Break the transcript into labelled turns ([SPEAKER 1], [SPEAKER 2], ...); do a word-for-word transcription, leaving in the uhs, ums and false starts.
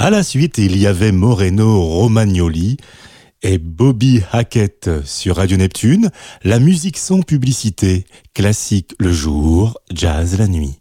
[SPEAKER 1] À la suite, il y avait Moreno Romagnoli et Bobby Hackett sur Radio Neptune. La musique sans publicité, classique le jour, jazz la nuit.